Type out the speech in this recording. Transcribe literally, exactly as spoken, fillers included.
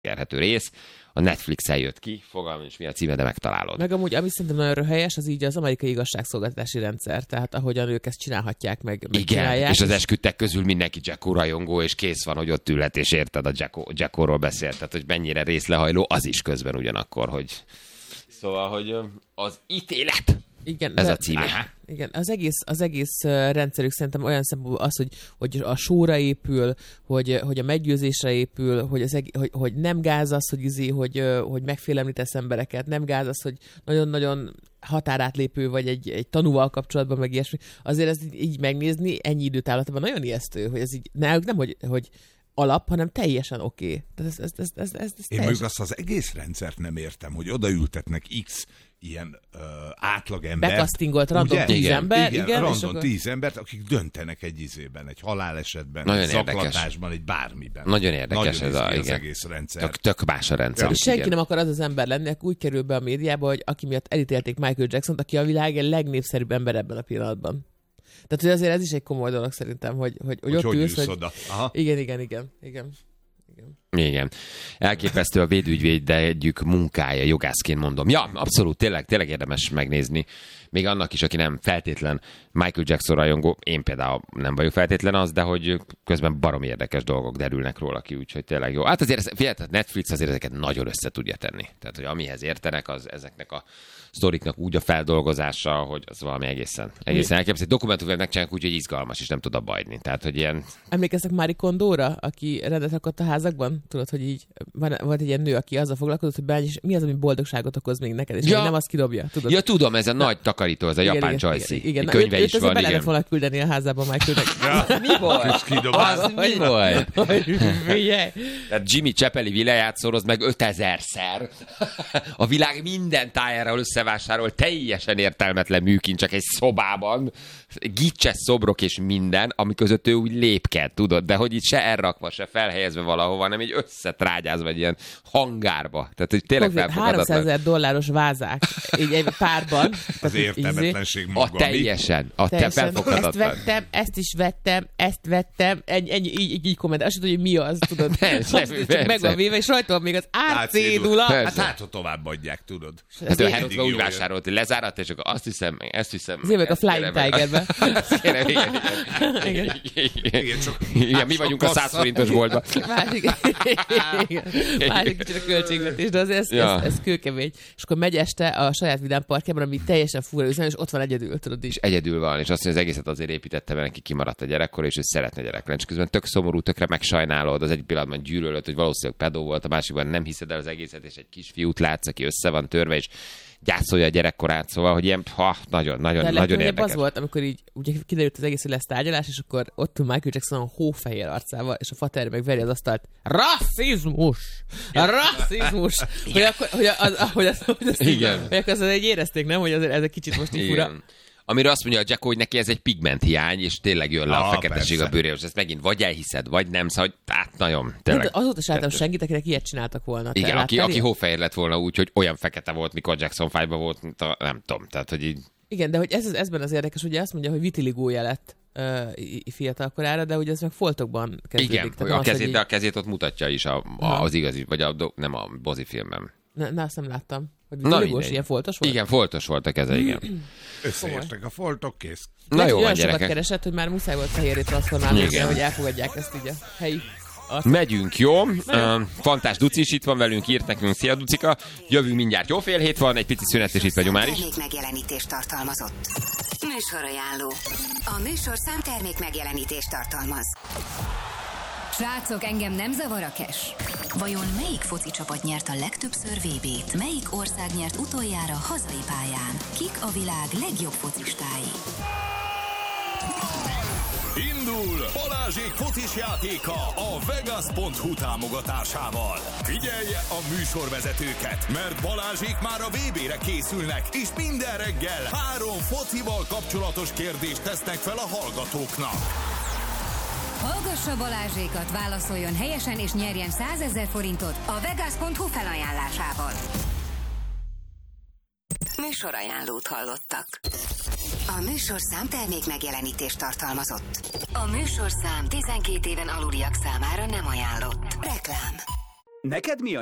elérhető rész. A Netflixen jött ki, fogalmam is mi a címe, de megtalálod. Meg amúgy, ami szerintem nagyon helyes, az így az amerikai igazságszolgáltatási rendszer. Tehát ahogyan ők ezt csinálhatják, meg, meg igen, csinálják. és az esküdtek közül mindenki Jacko rajongó, és kész van, hogy ott ülhet, és érted, a Jacko, Jackoról beszélt. Tehát, hogy mennyire részlehajló, az is közben ugyanakkor, hogy... Szóval, hogy az ítélet... Igen, ez de, a címe. Igen, az egész, az egész rendszerük szerintem olyan szempontból az, hogy, hogy a sóra épül, hogy, hogy a meggyőzésre épül, hogy, az eg- hogy, hogy nem gáz az, hogy, izé, hogy, hogy megfélemlítesz embereket, nem gáz az, hogy nagyon-nagyon határátlépő vagy egy, egy tanúval kapcsolatban, meg ilyesmi. Azért ezt így, így megnézni ennyi időtávlatban nagyon ijesztő, hogy ez így, nem, nem hogy, hogy alap, hanem teljesen oké. Okay. Tehát ez, ez, ez, ez, ez, ez Én mondjuk azt az egész rendszert nem értem, hogy odaültetnek X ilyen uh, átlagember. Bekasztingolt random tíz ember. Igen, igen, random akkor... tíz embert, akik döntenek egy izében, egy halálesetben, nagyon egy érdekes. zaklatásban, egy bármiben. Nagyon érdekes nagyon ez a, az igen. egész rendszer. Tök, tök más a rendszer. Ja. És senki nem akar az az ember lenni, aki úgy kerül be a médiába, hogy aki miatt elítélték Michael Jacksont, aki a világ legnépszerűbb ember ebben a pillanatban. Tehát, hogy azért ez is egy komoly dolog szerintem, hogy, hogy, hogy, hogy ott ülsz, hogy... Oda. Aha. Igen, igen, igen, igen. Igen. Igen. Elképesztő a védügyvédjük munkája, jogászként mondom. Ja, abszolút, tényleg, tényleg érdemes megnézni. Még annak is, aki nem feltétlen Michael Jackson rajongó, én például nem vagyok feltétlen az, de hogy közben baromi érdekes dolgok derülnek róla ki, úgyhogy tényleg jó. Hát azért figyelj, Netflix azért ezeket nagyon össze tudja tenni. Tehát, hogy amihez értenek, az ezeknek a sztoriknak úgy a feldolgozása, hogy az valami egészen, egészen elképesztő. Dokumentumfilmet megcsinálják úgy, hogy izgalmas, és nem tud abba hagyni. Tehát, hogy ilyen... Emlékeztek Marie Kondóra, aki rendet rakott a házakban? Tudod, hogy így van, volt egy ilyen nő, aki azzal foglalkozott, hogy bány, és mi az, ami boldogságot okoz még neked, és ja. nem azt kidobja. Tudod? Ja, tudom, ez a nagy takarító, ez a igen, japán csajszi. Igen, könyve őt, is őt van, igen. igen. Bele küldeni a házában Michaelnek. Ja. Mi volt? Az mi volt? Tehát Jimmy Chappelli villájátszoroz meg ötezerszer. A világ minden tájáról összevásárol teljesen értelmetlen műkincsek egy szobában. Gicses szobrok és minden, ami között ő úgy lépked, tudod, de hogy itt se elrakva, se felhelyezve valahova, hanem egy összetrágyázva egy ilyen hangárba. Tehát, hogy tényleg felfogadatlan. háromszázezer dolláros vázák így egy párban. Az értelmetlenség maga. A teljesen, a te felfogadatlan. Ezt vettem, ezt is vettem, ezt vettem, ennyi, ennyi így, így, így komment. Azt tudod, hogy mi az, tudod. Persze, csak meg van véve, és rajta van még az árcédula. Hát hát, ha tovább adják, tudod. Hát ő Herodva úgy vásárolt, hogy lezárat, és akkor azt hiszem, ezt hiszem. Az évek a Flying Tigerbe. Igen, igen, igen. Igen, mi vagyunk a száz forintos boltban. Másik kicsit a költségvetés, de azért ez, ja. ez, ez kőkemény. És akkor megy este a saját vidám parkjában, ami teljesen fura üzem, és ott van egyedül, tudod is. És egyedül van, és azt mondja, az egészet azért építette, mert neki kimaradt a gyerekkor, és ő szeretne gyerek lenni. És közben tök szomorú, tökre megsajnálod, az egy pillanatban gyűlölöd, hogy valószínűleg pedó volt, a másikban nem hiszed el az egészet, és egy kisfiút látsz, aki össze van törve, és gyászolja a gyerekkorát, szóval, hogy ilyen, ha, nagyon, nagyon, de nagyon érdekes. az volt, amikor így ugye kiderült az egész, hogy lesz tárgyalás, és akkor ott Michael Jackson a hófehér arcával, és a fater meg veri az asztalt. Rasszizmus! Rasszizmus! Hogy akkor, hogy az, hogy az, hogy az, igen. Hogy akkor az egy érezték, nem? Hogy azért ez egy kicsit most így fura. Amire azt mondja a Jacko, hogy neki ez egy pigment hiány, és tényleg jön le a, a feketeség persze. a bőréről, és ezt megint vagy elhiszed, vagy nem, szóval hát nagyon, tényleg. De azóta se láttam senkit, akinek ilyet csináltak volna. Igen, aki, aki hófehér lett volna úgy, hogy olyan fekete volt, mikor Jackson five-ban volt, mint a, nem tudom, tehát, hogy így... Igen, de hogy ez, ezben az érdekes, ugye azt mondja, hogy vitiligója lett uh, fiatal korára, de ugye ez meg foltokban kezdődik. Igen, tehát a az, kezét, így... de a kezét ott mutatja is a, a, az igazi, vagy a, nem a Bozi filmben. Na, na, azt nem láttam. Hogy vitiligós, ilyen foltos volt? Igen, foltos volt a keze, igen. Összeértek a foltok, kész. Na jó, olyan gyerekek. sokat keresett, hogy már muszáj volt fehérré transformálni, hogy elfogadják ezt így a helyi. Azt. Megyünk, jó? Uh, Fantás Duci is itt van velünk, írt nekünk, szia Ducika. Jövünk mindjárt, jó fél hét van, egy pici szünet, és itt vagyunk már is. Termék megjelenítést tartalmazott. Műsorajánló. A műsor számtermék megjelenítést tartalmaz. Srácok, engem nem zavar a cash. Vajon melyik foci csapat nyert a legtöbbször vé bét? Melyik ország nyert utoljára hazai pályán? Kik a világ legjobb focistái? Indul Balázsék focis játéka a Vegas pont hu támogatásával. Figyelje a műsorvezetőket, mert Balázsék már a vé bére készülnek, és minden reggel három focival kapcsolatos kérdést tesznek fel a hallgatóknak. Hallgassa Balázsékat, válaszoljon helyesen és nyerjen százezer forintot a Vegas pont hu felajánlásával. Műsorajánlót hallottak. A műsorszám termék megjelenítést tartalmazott. A műsorszám tizenkét éven aluliak számára nem ajánlott. Reklám. Neked mi a